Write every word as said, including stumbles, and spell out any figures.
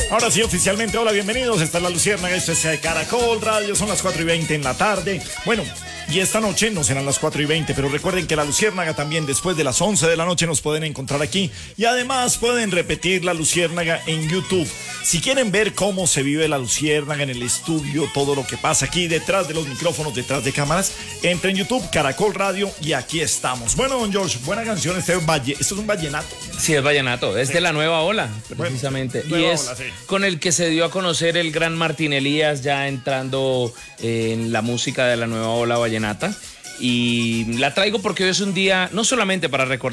Ahora sí, oficialmente, hola, bienvenidos. Esta es La Luciérnaga, esto es Caracol Radio, son las cuatro y veinte en la tarde. Bueno, y esta noche no serán las cuatro y veinte, pero recuerden que La Luciérnaga también después de las once de la noche nos pueden encontrar aquí. Y además pueden repetir La Luciérnaga en YouTube. Si quieren ver cómo se vive La Luciérnaga en el estudio, todo lo que pasa aquí detrás de los micrófonos, detrás de cámaras, entren en YouTube, Caracol Radio, y aquí estamos. Bueno, don George, buena canción. Este es valle, esto es un vallenato. Sí, es vallenato, es sí. de La Nueva Ola, precisamente. Bueno, y es ola, sí. con el que se dio a conocer el gran Martín Elías, ya entrando en la música de la Nueva Ola vallenata. Y la traigo porque hoy es un día no solamente para recordar